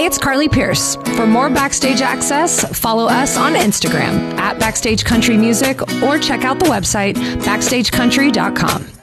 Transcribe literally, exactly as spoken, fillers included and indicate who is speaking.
Speaker 1: it's Carly Pierce. For more backstage access, follow us on Instagram at Backstage Country Music or check out the website backstage country dot com.